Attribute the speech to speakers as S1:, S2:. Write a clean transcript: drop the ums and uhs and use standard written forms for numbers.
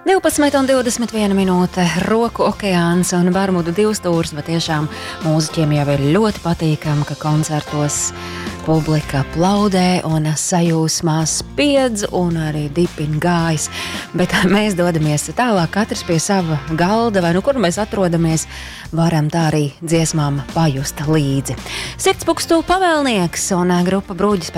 S1: 12:21 minūte, Roku okeāns un Bermudu divstūrs, bet tiešām mūziķiem jau ir ļoti patīkami, ka koncertos publika aplaudē un sajūsmā spiedz un arī dipin gājas, bet mēs dodamies tālāk, katrs pie sava galda, vai nu kur mēs atrodamies, varam tā arī dziesmām pajust līdzi. Sirds pukstu pavēlnieks un grupa Brūģis